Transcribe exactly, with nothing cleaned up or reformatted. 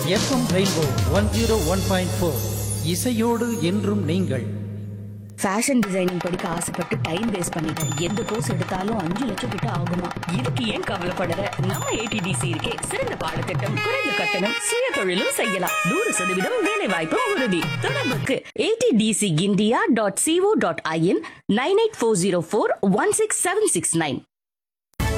FM rainbow one zero one point four இசையோடு என்றும் நீங்கள். ஃபேஷன் டிசைனிங் படிக்க ஆசைப்பட்டு டைம் வேஸ்ட் பண்ணிட்டேன். எந்த கோர்ஸ் எடுத்தாலும் அஞ்சு லட்சம் கிட்ட ஆகுமா? இதுக்கு ஏன் கவலைப்படுற? நம்ம ஏடிடிசி இருக்கே, சிறந்த பாடத்திட்டம், குறைந்த கட்டணம், சுய தொழிலும் செய்யலாம். நூறு சதவீதம் வேலை வாய்ப்பு உறுதி. தொடர்புக்கு ATTC India dot CO dot IN nine eight four zero four one six seven six nine.